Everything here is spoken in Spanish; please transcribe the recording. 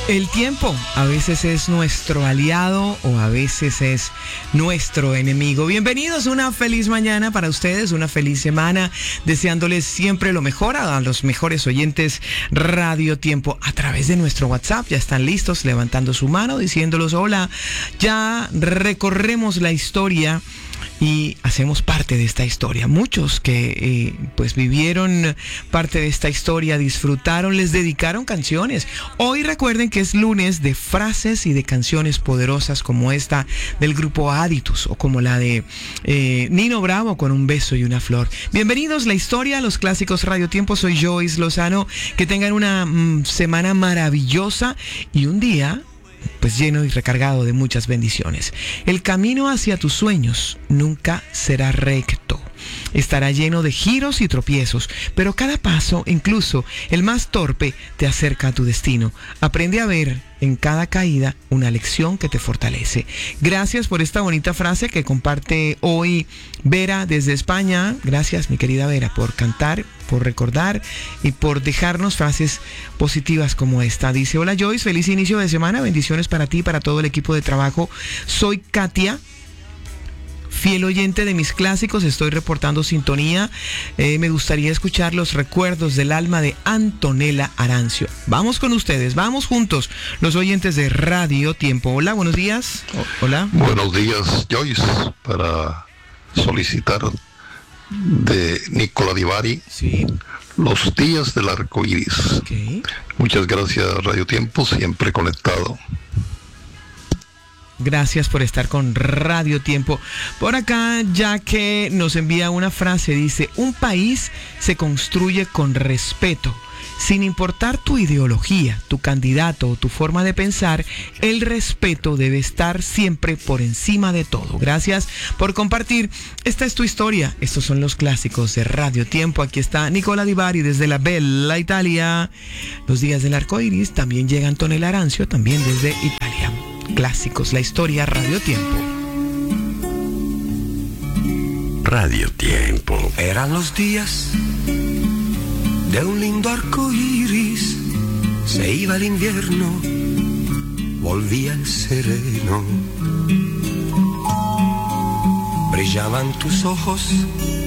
El tiempo a veces es nuestro aliado o a veces es nuestro enemigo. Bienvenidos, una feliz mañana para ustedes, una feliz semana, deseándoles siempre lo mejor a los mejores oyentes Radio Tiempo a través de nuestro WhatsApp. Ya están listos, levantando su mano, diciéndolos hola. Ya recorremos la historia y hacemos parte de esta historia. Muchos que pues vivieron parte de esta historia, disfrutaron, les dedicaron canciones. Hoy recuerden que es lunes de frases y de canciones poderosas como esta del grupo Aditus o como la de Nino Bravo con Un beso y una flor. Bienvenidos, la historia, los clásicos Radio Tiempo. Soy Joyce Lozano. Que tengan una semana maravillosa y un día pues lleno y recargado de muchas bendiciones. El camino hacia tus sueños nunca será recto. Estará lleno de giros y tropiezos, pero cada paso, incluso el más torpe, te acerca a tu destino. Aprende a ver en cada caída una lección que te fortalece. Gracias por esta bonita frase que comparte hoy Vera desde España. Gracias, mi querida Vera, por cantar, por recordar y por dejarnos frases positivas como esta. Dice: hola Joyce, feliz inicio de semana, bendiciones para ti y para todo el equipo de trabajo. Soy Katia, fiel oyente de mis clásicos, estoy reportando sintonía. Me gustaría escuchar los recuerdos del alma de Antonella Arancio. Vamos con ustedes, vamos juntos, los oyentes de Radio Tiempo. Hola, buenos días. Hola. Buenos días, Joyce, para solicitar de Nicola Di Bari, sí, Los días del arco iris. Okay. Muchas gracias, Radio Tiempo, siempre conectado. Gracias por estar con Radio Tiempo. Por acá, ya que nos envía una frase, dice: un país se construye con respeto. Sin importar tu ideología, tu candidato o tu forma de pensar, el respeto debe estar siempre por encima de todo. Gracias por compartir. Esta es tu historia. Estos son los clásicos de Radio Tiempo. Aquí está Nicola Di Bari desde la Bella Italia. Los días del arco iris. También llega Antonella Arancio, también desde Italia. Clásicos, la historia, Radio Tiempo. Radio Tiempo. Eran los días de un lindo arco iris. Se iba el invierno, volvía el sereno. Brillaban tus ojos